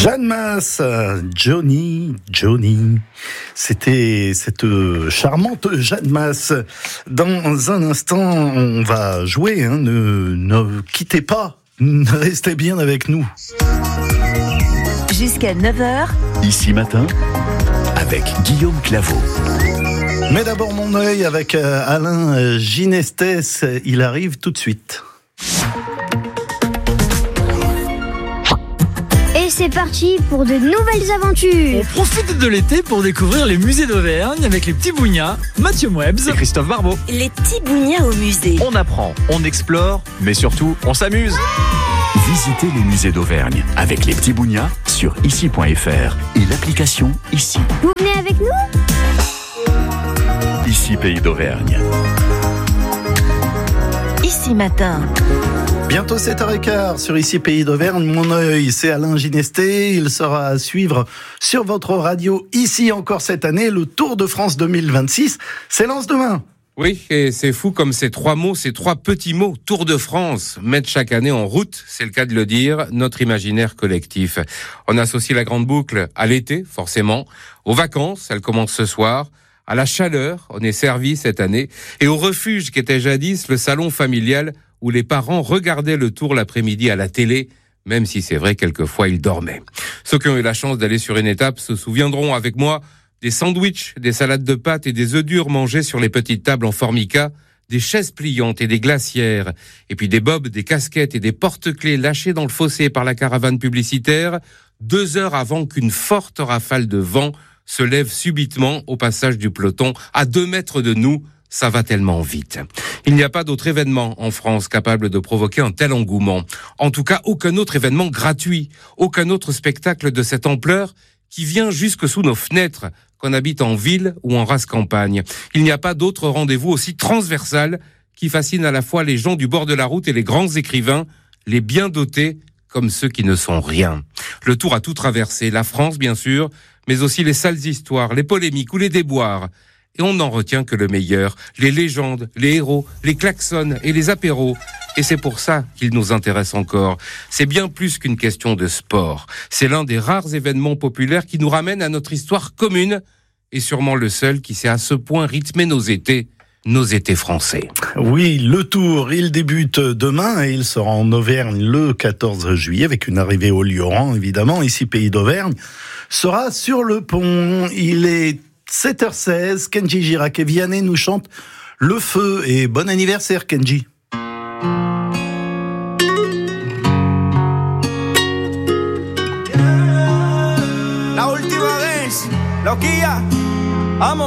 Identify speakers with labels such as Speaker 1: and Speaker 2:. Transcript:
Speaker 1: Jeanne Masse, Johnny. C'était cette charmante Jeanne Masse. Dans un instant, on va jouer. Ne quittez pas, restez bien avec nous.
Speaker 2: Jusqu'à 9h.
Speaker 3: Ici matin, avec Guillaume Claveau.
Speaker 1: Mais d'abord mon œil avec Alain Ginestès. Il arrive tout de suite.
Speaker 4: Et c'est parti pour de nouvelles aventures.
Speaker 5: On profite de l'été pour découvrir les musées d'Auvergne avec les petits bougnats, Mathieu Mouebs
Speaker 3: Et Christophe Barbeau.
Speaker 2: Les petits bougnats au musée.
Speaker 3: On apprend, on explore, mais surtout, on s'amuse. Visitez les musées d'Auvergne avec les petits bougnats sur ici.fr et l'application Ici.
Speaker 4: Vous venez avec nous ?
Speaker 3: Ici, pays d'Auvergne.
Speaker 2: Ici matin.
Speaker 1: Bientôt 7h15 sur Ici Pays d'Auvergne. Mon œil, c'est Alain Ginesté. Il sera à suivre sur votre radio ici encore cette année. Le Tour de France 2026 s'élance demain.
Speaker 6: Oui, et c'est fou comme ces trois mots, ces trois petits mots, Tour de France, mettent chaque année en route, c'est le cas de le dire, notre imaginaire collectif. On associe la grande boucle à l'été, forcément, aux vacances, elles commencent ce soir, à la chaleur, on est servi cette année, et au refuge qu'était jadis le salon familial où les parents regardaient le Tour l'après-midi à la télé, même si c'est vrai quelquefois ils dormaient. Ceux qui ont eu la chance d'aller sur une étape se souviendront avec moi des sandwichs, des salades de pâtes et des œufs durs mangés sur les petites tables en formica, des chaises pliantes et des glacières, et puis des bobs, des casquettes et des porte-clés lâchés dans le fossé par la caravane publicitaire, 2 heures avant qu'une forte rafale de vent se lève subitement au passage du peloton à 2 mètres de nous. Ça va tellement vite. Il n'y a pas d'autre événement en France capable de provoquer un tel engouement. En tout cas, aucun autre événement gratuit, aucun autre spectacle de cette ampleur qui vient jusque sous nos fenêtres, qu'on habite en ville ou en race campagne. Il n'y a pas d'autre rendez-vous aussi transversal qui fascine à la fois les gens du bord de la route et les grands écrivains, les bien dotés comme ceux qui ne sont rien. Le Tour a tout traversé, la France bien sûr, mais aussi les sales histoires, les polémiques ou les déboires. Et on n'en retient que le meilleur, les légendes, les héros, les klaxons et les apéros. Et c'est pour ça qu'il nous intéresse encore. C'est bien plus qu'une question de sport. C'est l'un des rares événements populaires qui nous ramène à notre histoire commune et sûrement le seul qui sait à ce point rythmer nos étés français.
Speaker 1: Oui, le Tour, il débute demain et il sera en Auvergne le 14 juillet avec une arrivée au Lioran, évidemment. Ici, Pays d'Auvergne sera sur le pont. Il est 7h16, Kenji Girac et Vianney nous chantent Le Feu. Et bon anniversaire, Kenji.
Speaker 7: La última vez, loquilla, vamos.